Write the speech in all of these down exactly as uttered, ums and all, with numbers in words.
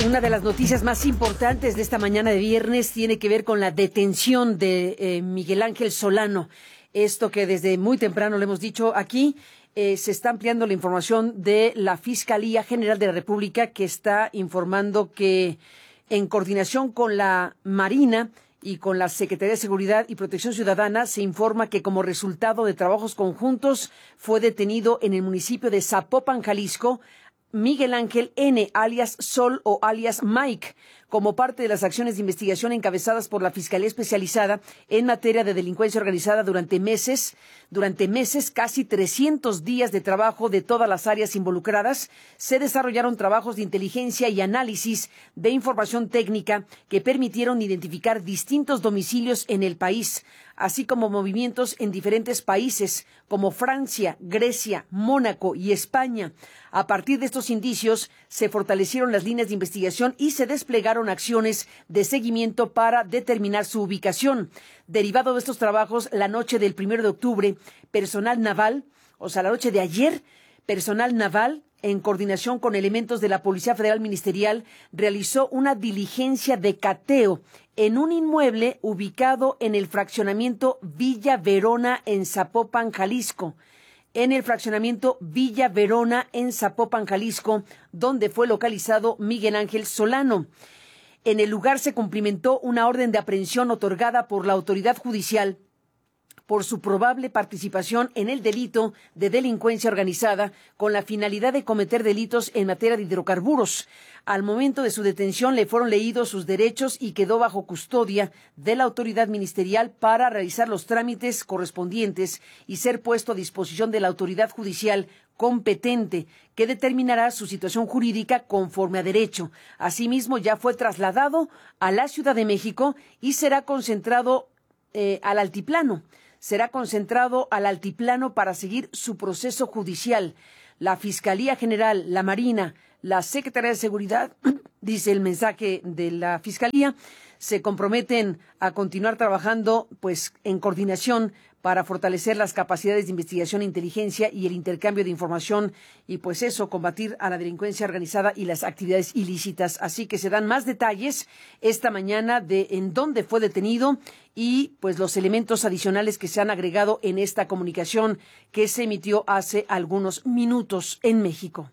Una de las noticias más importantes de esta mañana de viernes tiene que ver con la detención de eh, Miguel Ángel Solano. Esto que desde muy temprano le hemos dicho aquí, eh, se está ampliando la información de la Fiscalía General de la República, que está informando que en coordinación con la Marina y con la Secretaría de Seguridad y Protección Ciudadana se informa que como resultado de trabajos conjuntos fue detenido en el municipio de Zapopan, Jalisco, Miguel Ángel N., alias Sol o alias Mike, como parte de las acciones de investigación encabezadas por la Fiscalía Especializada en materia de delincuencia organizada durante meses, durante meses, casi trescientos días de trabajo de todas las áreas involucradas, se desarrollaron trabajos de inteligencia y análisis de información técnica que permitieron identificar distintos domicilios en el país, así como movimientos en diferentes países como Francia, Grecia, Mónaco y España. A partir de estos indicios, se fortalecieron las líneas de investigación y se desplegaron acciones de seguimiento para determinar su ubicación. Derivado de estos trabajos, la noche del primero de octubre, personal naval, o sea, la noche de ayer, personal naval, en coordinación con elementos de la Policía Federal Ministerial, realizó una diligencia de cateo en un inmueble ubicado en el fraccionamiento Villa Verona en Zapopan, Jalisco. En el fraccionamiento Villa Verona en Zapopan, Jalisco, donde fue localizado Miguel Ángel Solano. En el lugar se cumplimentó una orden de aprehensión otorgada por la autoridad judicial por su probable participación en el delito de delincuencia organizada con la finalidad de cometer delitos en materia de hidrocarburos. Al momento de su detención le fueron leídos sus derechos y quedó bajo custodia de la autoridad ministerial para realizar los trámites correspondientes y ser puesto a disposición de la autoridad judicial competente, que determinará su situación jurídica conforme a derecho. Asimismo, ya fue trasladado a la Ciudad de México y será concentrado eh, al altiplano. será concentrado al altiplano para seguir su proceso judicial. La Fiscalía General, la Marina, la Secretaría de Seguridad, dice el mensaje de la Fiscalía, se comprometen a continuar trabajando pues en coordinación para fortalecer las capacidades de investigación e inteligencia y el intercambio de información y pues eso, combatir a la delincuencia organizada y las actividades ilícitas. Así que se dan más detalles esta mañana de en dónde fue detenido y pues los elementos adicionales que se han agregado en esta comunicación que se emitió hace algunos minutos en México.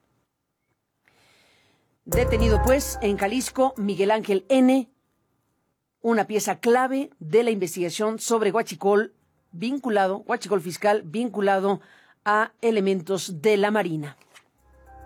Detenido pues en Jalisco Miguel Ángel N., una pieza clave de la investigación sobre huachicol vinculado, huachicol fiscal vinculado a elementos de la Marina.